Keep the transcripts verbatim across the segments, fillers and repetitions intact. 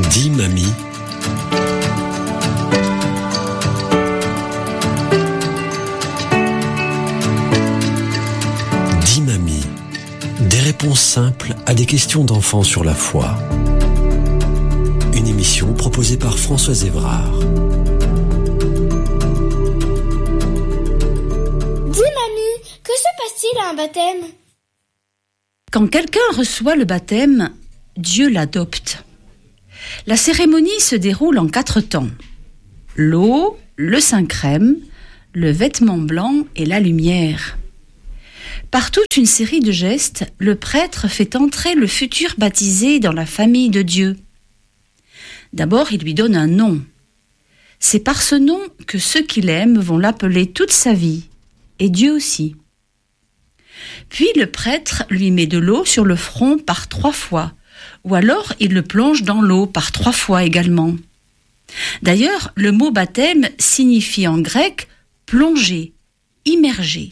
Dis mamie. Dis mamie. Des réponses simples à des questions d'enfants sur la foi. Une émission proposée par Françoise Évrard. Dis mamie, que se passe-t-il à un baptême ? Quand quelqu'un reçoit le baptême, Dieu l'adopte. La cérémonie se déroule en quatre temps. L'eau, le Saint-Crème, le vêtement blanc et la lumière. Par toute une série de gestes, le prêtre fait entrer le futur baptisé dans la famille de Dieu. D'abord, il lui donne un nom. C'est par ce nom que ceux qui l'aiment vont l'appeler toute sa vie, et Dieu aussi. Puis le prêtre lui met de l'eau sur le front par trois fois, ou alors il le plonge dans l'eau par trois fois également. D'ailleurs, le mot baptême signifie en grec plonger, immerger.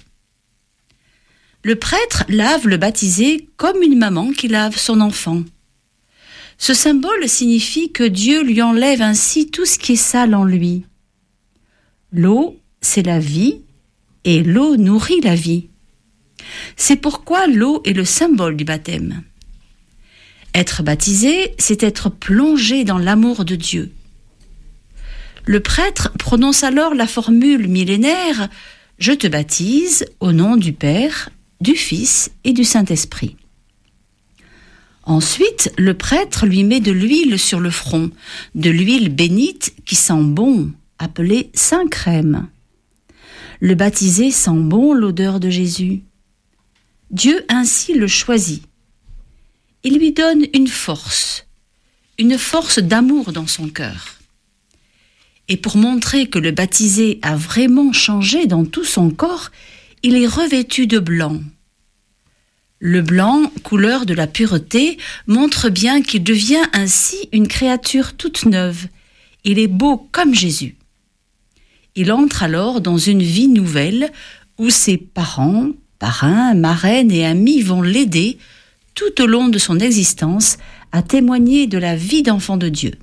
Le prêtre lave le baptisé comme une maman qui lave son enfant. Ce symbole signifie que Dieu lui enlève ainsi tout ce qui est sale en lui. L'eau, c'est la vie, et l'eau nourrit la vie. C'est pourquoi l'eau est le symbole du baptême. Être baptisé, c'est être plongé dans l'amour de Dieu. Le prêtre prononce alors la formule millénaire « Je te baptise au nom du Père, du Fils et du Saint-Esprit ». Ensuite, le prêtre lui met de l'huile sur le front, de l'huile bénite qui sent bon, appelée Saint-Crème. Le baptisé sent bon l'odeur de Jésus. Dieu ainsi le choisit. Il lui donne une force, une force d'amour dans son cœur. Et pour montrer que le baptisé a vraiment changé dans tout son corps, il est revêtu de blanc. Le blanc, couleur de la pureté, montre bien qu'il devient ainsi une créature toute neuve. Il est beau comme Jésus. Il entre alors dans une vie nouvelle où ses parents, parrains, marraines et amis vont l'aider tout au long de son existence à témoigner de la vie d'enfant de Dieu.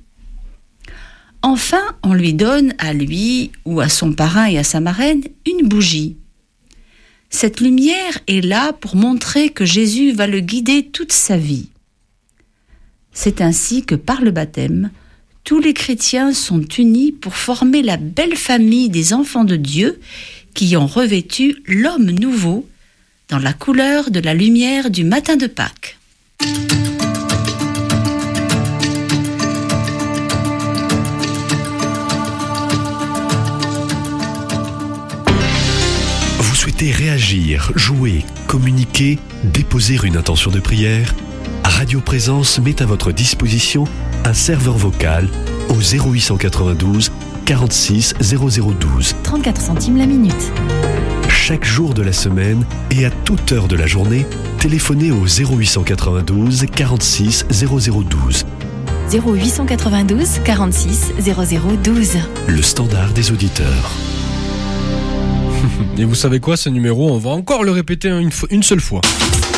Enfin, on lui donne à lui ou à son parrain et à sa marraine une bougie. Cette lumière est là pour montrer que Jésus va le guider toute sa vie. C'est ainsi que par le baptême, tous les chrétiens sont unis pour former la belle famille des enfants de Dieu qui ont revêtu l'homme nouveau dans la couleur de la lumière du matin de Pâques. Vous souhaitez réagir, jouer, communiquer, déposer une intention de prière ? Radio Présence met à votre disposition un serveur vocal au zéro huit cent quatre-vingt-douze quarante-six zéro zéro douze. trente-quatre centimes la minute. Chaque jour de la semaine et à toute heure de la journée, téléphonez au zéro huit cent quatre-vingt-douze quarante-six zéro zéro douze. zéro huit cent quatre-vingt-douze quarante-six zéro zéro douze. Le standard des auditeurs. Et vous savez quoi, ce numéro, on va encore le répéter une, fo- une seule fois.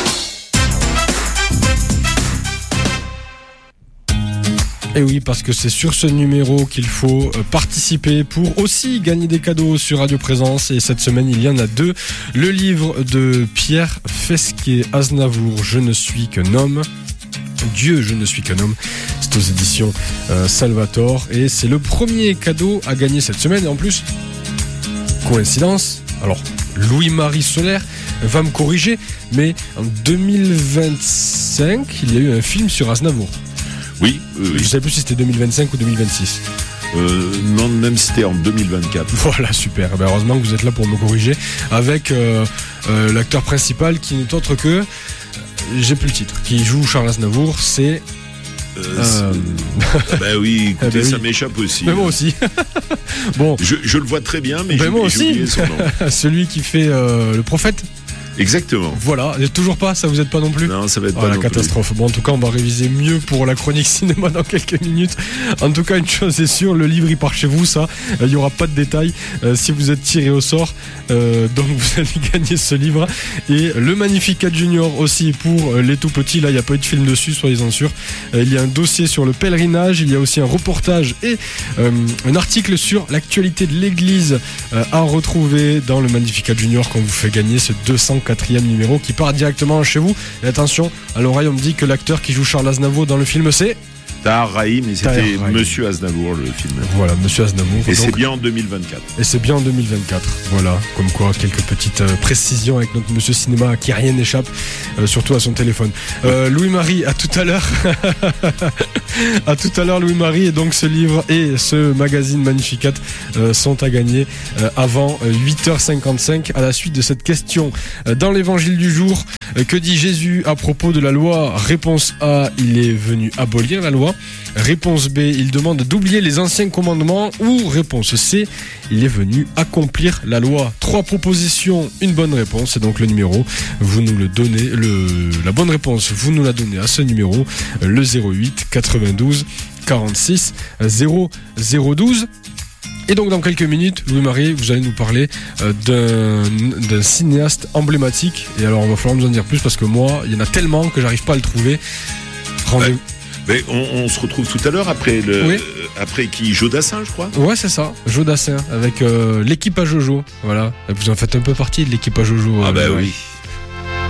Et oui, parce que c'est sur ce numéro qu'il faut participer pour aussi gagner des cadeaux sur Radio Présence. Et cette semaine, il y en a deux. Le livre de Pierre Fesquier-Aznavour, Je ne suis qu'un homme. Dieu, je ne suis qu'un homme. C'est aux éditions euh, Salvatore. Et c'est le premier cadeau à gagner cette semaine. Et en plus, coïncidence, alors Louis-Marie Solaire va me corriger, mais en deux mille vingt-cinq, il y a eu un film sur Aznavour. Oui, euh, Je ne sais plus si c'était deux mille vingt-cinq ou deux mille vingt-six. euh, non, même c'était en deux mille vingt-quatre. Voilà, super. Ben, heureusement que vous êtes là pour me corriger. Avec euh, euh, l'acteur principal qui n'est autre que... J'ai plus le titre. Qui joue Charles Aznavour, c'est... Euh, Euh... c'est- bah oui, écoutez, Ah bah oui. ça m'échappe aussi. Mais moi aussi. Bon, Je, je le vois très bien, mais Ben j'ai moi j'ai aussi. oublié son nom. celui qui fait euh, le prophète. Exactement. Voilà, et toujours pas, ça vous aide pas non plus? Non, ça va être Oh, pas la non catastrophe. Bon, en tout cas, on va réviser mieux pour la chronique cinéma dans quelques minutes. En tout cas, une chose est sûre, le livre il part chez vous, ça. Il n'y aura pas de détails. Euh, si vous êtes tiré au sort, euh, donc vous allez gagner ce livre. Et le Magnificat Junior aussi pour euh, les tout petits. Là, il n'y a pas eu de film dessus, soyez-en sûrs. Euh, il y a un dossier sur le pèlerinage. Il y a aussi un reportage et euh, un article sur l'actualité de l'église euh, à retrouver dans le Magnificat Junior qu'on vous fait gagner ce deux cent quatrième numéro qui part directement chez vous. Et attention, à l'oreille, on me dit que l'acteur qui joue Charles Aznavour dans le film, c'est Tahar Rahim, et Tahar c'était Rahim. Monsieur Aznavour, le film. Voilà, Monsieur Aznavour. Et Donc, c'est bien en deux mille vingt-quatre. et c'est bien en deux mille vingt-quatre. Voilà, comme quoi quelques petites euh, précisions avec notre Monsieur Cinéma à qui rien n'échappe, euh, surtout à son téléphone. Euh, Louis-Marie, à tout à l'heure. À tout à l'heure, Louis-Marie. Et donc ce livre et ce magazine Magnificat euh, sont à gagner euh, avant euh, huit heures cinquante-cinq à la suite de cette question. Euh, dans l'évangile du jour, euh, que dit Jésus à propos de la loi? Réponse A, il est venu abolir la loi. Réponse B, il demande d'oublier les anciens commandements. Ou réponse C, il est venu accomplir la loi. Trois propositions, une bonne réponse. C'est donc le numéro. Vous nous le donnez. Le, la bonne réponse, vous nous la donnez à ce numéro. Le zéro huit quatre-vingt-douze quarante-six zéro zéro douze. Et donc dans quelques minutes, Louis-Marie, vous allez nous parler euh, d'un, d'un cinéaste emblématique. Et alors on va falloir nous en dire plus parce que moi, il y en a tellement que j'arrive pas à le trouver. Rendez-vous. Ouais. Mais on, on se retrouve tout à l'heure après le, Oui. euh, après qui Joe Dassin, je crois. Ouais, c'est ça, Joe Dassin avec euh, l'équipe à Jojo. Voilà, vous en faites un peu partie de l'équipe à Jojo. Ah euh, bah ouais. oui.